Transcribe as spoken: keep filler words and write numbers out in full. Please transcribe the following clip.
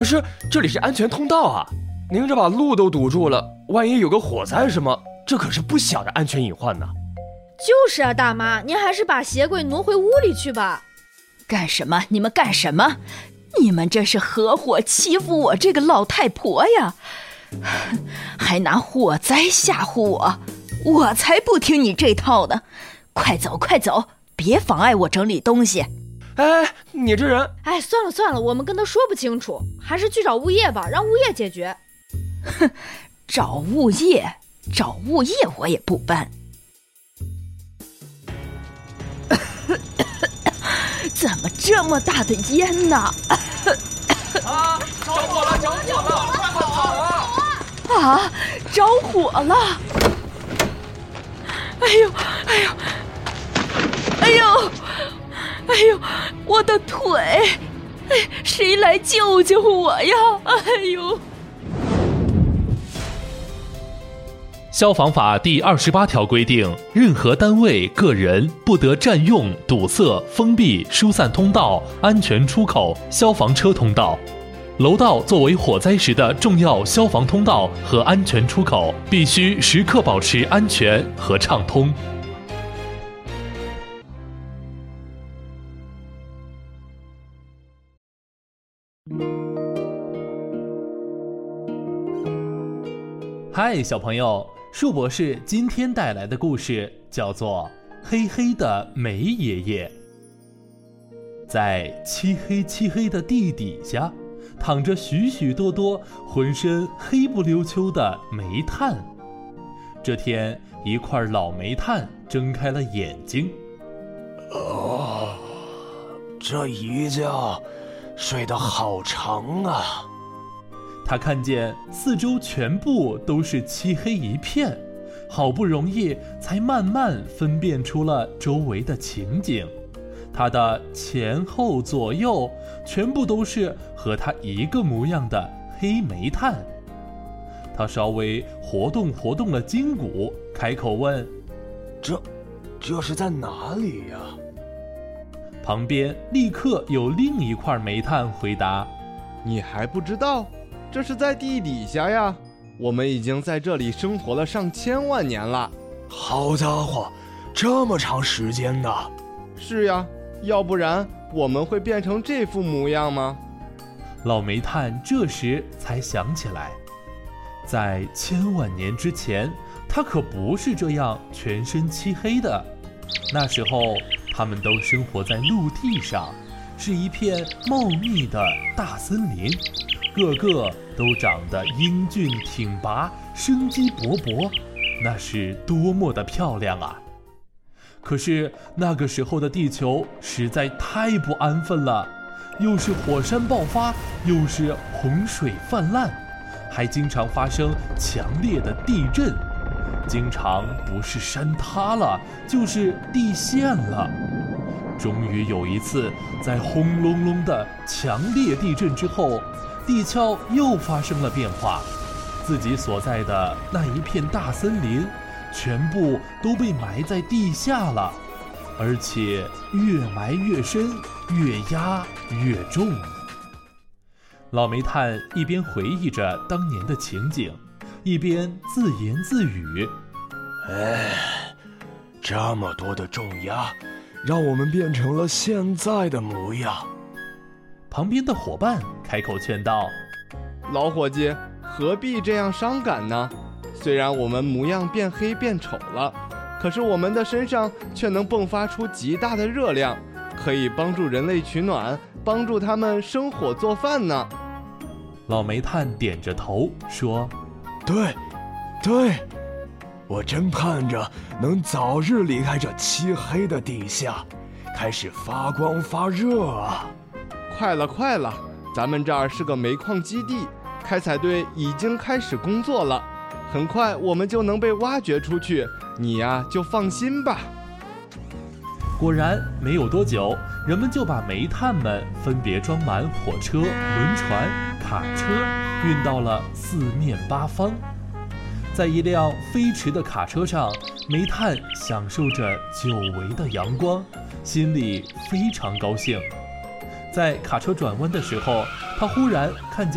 是这里是安全通道啊，您这把路都堵住了，万一有个火灾什么，这可是不小的安全隐患呢。 就是啊，大妈，您还是把鞋柜挪回屋里去吧。 干什么？你们干什么？你们这是合伙欺负我这个老太婆呀，还拿火灾吓唬我，我才不听你这套呢！快走快走，别妨碍我整理东西。 哎，你这人…… 哎，算了算了，我们跟他说不清楚，还是去找物业吧，让物业解决。 哼，找物业，找物业我也不搬。怎么这么大的烟呢？ 啊！着火了！着火了！快跑啊！ 啊！着火了！哎呦！哎呦！哎呦！哎呦！我的腿！哎，谁来救救我呀！哎呦！ 消防法第二十八条规定，任何单位、个人不得占用、堵塞、封闭、疏散通道、安全出口、消防车通道。楼道作为火灾时的重要消防通道和安全出口，必须时刻保持安全和畅通。嗨，小朋友，树博士今天带来的故事叫做《黑黑的煤爷爷》。在漆黑漆黑的地底下，躺着许许多多浑身黑不溜秋的煤炭。这天，一块老煤炭睁开了眼睛。 哦，这一觉睡得好长啊！ 他看见四周全部都是漆黑一片，好不容易才慢慢分辨出了周围的情景。他的前后左右全部都是和他一个模样的黑煤炭。他稍微活动活动了筋骨，开口问： 这这是在哪里呀？ 旁边立刻有另一块煤炭回答： 你还不知道？这是在地底下呀，我们已经在这里生活了上千万年了。 好家伙，这么长时间呢？ 是呀，要不然我们会变成这副模样吗？ 老煤炭这时才想起来，在千万年之前，他可不是这样全身漆黑的。那时候，他们都生活在陆地上，是一片茂密的大森林。个个都长得英俊挺拔，生机勃勃，那是多么的漂亮啊！可是那个时候的地球实在太不安分了，又是火山爆发，又是洪水泛滥，还经常发生强烈的地震，经常不是山塌了，就是地陷了。终于有一次，在轰隆隆的强烈地震之后，地壳又发生了变化，自己所在的那一片大森林全部都被埋在地下了，而且越埋越深，越压越重。老煤炭一边回忆着当年的情景，一边自言自语： 哎，这么多的重压，让我们变成了现在的模样。 旁边的伙伴开口劝道： 老伙计，何必这样伤感呢？虽然我们模样变黑变丑了，可是我们的身上却能迸发出极大的热量，可以帮助人类取暖，帮助他们生火做饭呢。 老煤炭点着头说： 对，对，我真盼着能早日离开这漆黑的地下，开始发光发热啊！ 快了快了，咱们这儿是个煤矿基地，开采队已经开始工作了，很快我们就能被挖掘出去，你呀就放心吧。 果然没有多久，人们就把煤炭们分别装满火车、轮船、卡车，运到了四面八方。在一辆飞驰的卡车上，煤炭享受着久违的阳光，心里非常高兴。在卡车转弯的时候，他忽然看见